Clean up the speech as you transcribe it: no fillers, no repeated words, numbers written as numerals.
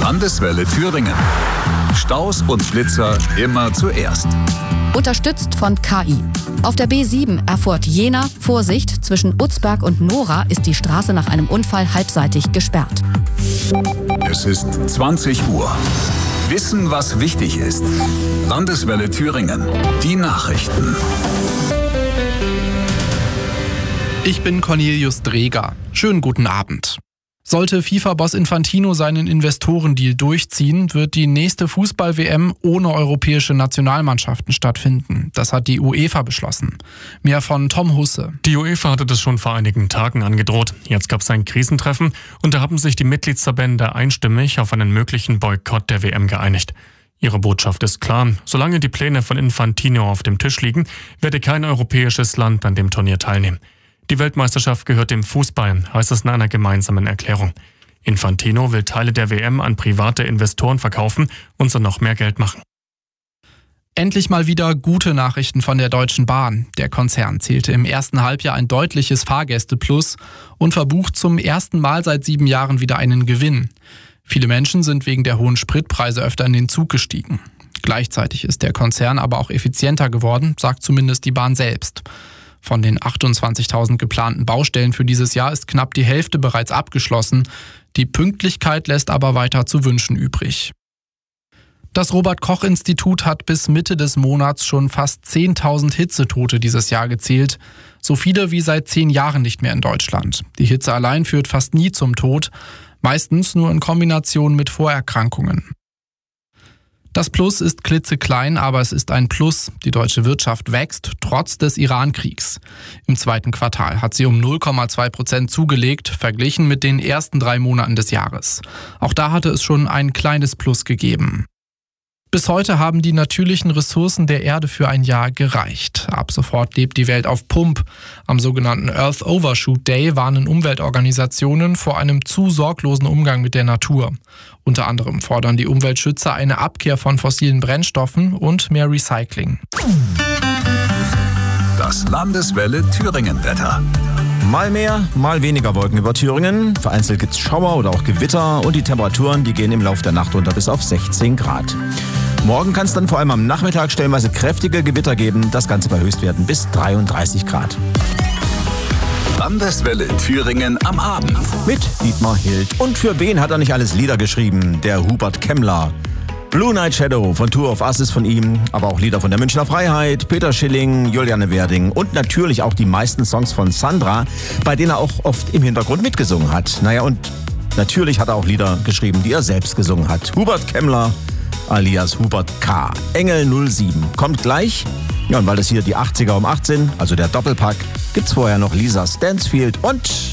Landeswelle Thüringen. Staus und Blitzer immer zuerst. Unterstützt von KI. Auf der B7 Erfurt-Jena, Vorsicht, zwischen Utzberg und Nora ist die Straße nach einem Unfall halbseitig gesperrt. Es ist 20 Uhr. Wissen, was wichtig ist. Landeswelle Thüringen. Die Nachrichten. Ich bin Cornelius Dreger. Schönen guten Abend. Sollte FIFA-Boss Infantino seinen Investorendeal durchziehen, wird die nächste Fußball-WM ohne europäische Nationalmannschaften stattfinden. Das hat die UEFA beschlossen. Mehr von Tom Husse. Die UEFA hatte das schon vor einigen Tagen angedroht. Jetzt gab es ein Krisentreffen und da haben sich die Mitgliedsverbände einstimmig auf einen möglichen Boykott der WM geeinigt. Ihre Botschaft ist klar: Solange die Pläne von Infantino auf dem Tisch liegen, werde kein europäisches Land an dem Turnier teilnehmen. Die Weltmeisterschaft gehört dem Fußball, heißt es in einer gemeinsamen Erklärung. Infantino will Teile der WM an private Investoren verkaufen und so noch mehr Geld machen. Endlich mal wieder gute Nachrichten von der Deutschen Bahn. Der Konzern zählte im ersten Halbjahr ein deutliches Fahrgästeplus und verbucht zum ersten Mal seit 7 Jahren wieder einen Gewinn. Viele Menschen sind wegen der hohen Spritpreise öfter in den Zug gestiegen. Gleichzeitig ist der Konzern aber auch effizienter geworden, sagt zumindest die Bahn selbst. Von den 28.000 geplanten Baustellen für dieses Jahr ist knapp die Hälfte bereits abgeschlossen. Die Pünktlichkeit lässt aber weiter zu wünschen übrig. Das Robert-Koch-Institut hat bis Mitte des Monats schon fast 10.000 Hitzetote dieses Jahr gezählt. So viele wie seit 10 Jahren nicht mehr in Deutschland. Die Hitze allein führt fast nie zum Tod, meistens nur in Kombination mit Vorerkrankungen. Das Plus ist klitzeklein, aber es ist ein Plus. Die deutsche Wirtschaft wächst, trotz des Iran-Kriegs. Im zweiten Quartal hat sie um 0,2% zugelegt, verglichen mit den ersten 3 Monaten des Jahres. Auch da hatte es schon ein kleines Plus gegeben. Bis heute haben die natürlichen Ressourcen der Erde für ein Jahr gereicht. Ab sofort lebt die Welt auf Pump. Am sogenannten Earth Overshoot Day warnen Umweltorganisationen vor einem zu sorglosen Umgang mit der Natur. Unter anderem fordern die Umweltschützer eine Abkehr von fossilen Brennstoffen und mehr Recycling. Das Landeswelle Thüringen-Wetter. Mal mehr, mal weniger Wolken über Thüringen. Vereinzelt gibt's Schauer oder auch Gewitter und die Temperaturen, die gehen im Laufe der Nacht runter bis auf 16 Grad. Morgen kann es dann vor allem am Nachmittag stellenweise kräftige Gewitter geben. Das Ganze bei Höchstwerten bis 33 Grad. Landeswelle Thüringen am Abend. Mit Dietmar Hild. Und für wen hat er nicht alles Lieder geschrieben? Der Hubert Kemmler. Blue Night Shadow von Tour of Us ist von ihm, aber auch Lieder von der Münchner Freiheit, Peter Schilling, Juliane Werding und natürlich auch die meisten Songs von Sandra, bei denen er auch oft im Hintergrund mitgesungen hat. Naja, und natürlich hat er auch Lieder geschrieben, die er selbst gesungen hat. Hubert Kemmler alias Hubert K. Engel 07 kommt gleich. Ja, und weil das hier die 80er um 8 sind, also der Doppelpack, gibt's vorher noch Lisa Stansfield und